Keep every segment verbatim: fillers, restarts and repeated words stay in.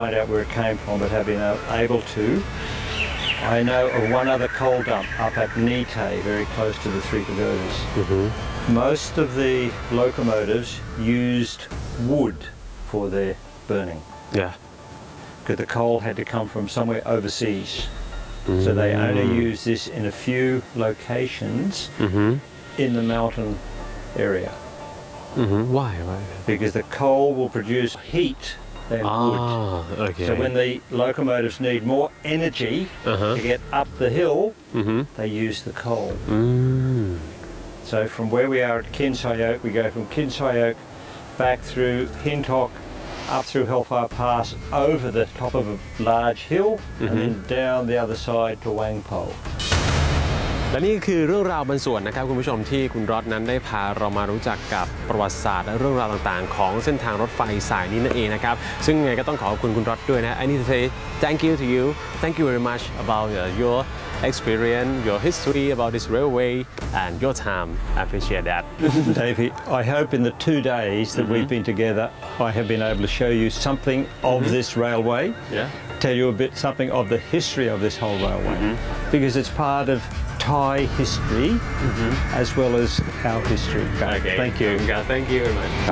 Find out where it came from, but have been able to. I know of one other coal dump up at Nite, very close to the Three Pagodas. Mm-hmm. Most of the locomotives used wood for their burning. Yeah. Because the coal had to come from somewhere overseas. Mm-hmm. So they only use this in a few locations mm-hmm. in the mountain area. Mm-hmm. Why? Why? Because the coal will produce heat than ah, wood. Okay. So when the locomotives need more energy uh-huh. to get up the hill, mm-hmm. they use the coal. Mm. So from where we are at Kinsayoke, we go from Kinsayoke back through Hintok, up through Hellfire Pass, over the top of a large hill, mm-hmm. and then down the other side to Wangpo. และนี่คือเรื่องราวบางส่วนนะครับคุณผู้ชมที่คุณรอดนั้นได้พาเรามารู้จักกับประวัติศาสตร์และเรื่องราวต่างๆของเส้นทางรถไฟสายนี้นั่นเองนะครับซึ่งไงก็ต้องขอบคุณคุณรอดด้วยนะ I need to say thank you to you thank you very much about uh, your experience your history about this railway and your time I appreciate that Davey, I hope in the two days that mm-hmm. we've been together I have been able to show you something of mm-hmm. this railway yeah. tell you a bit something of the history of this whole railway mm-hmm. because it's part of Thai history mm-hmm. as well as our history. Okay. Thank you. Thank you very much.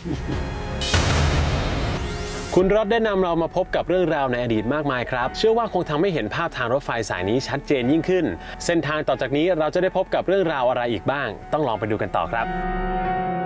คุณรอดได้นำเรามาพบกับเรื่องราวในอดีตมากมายครับเชื่อว่าคงทำให้เห็นภาพทางรถไฟสายนี้ชัดเจนยิ่งขึ้นเส้นทางต่อจากนี้เราจะได้พบกับเรื่องราวอะไรอีกบ้างต้องลองไปดูกันต่อครับ